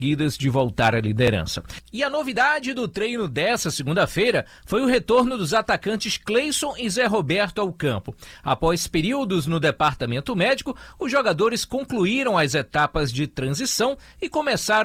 seguidas de voltar à liderança. E a novidade do treino dessa segunda-feira foi o retorno dos atacantes Cleison e Zé Roberto ao campo. Após períodos no departamento médico, os jogadores concluíram as etapas de transição e começaram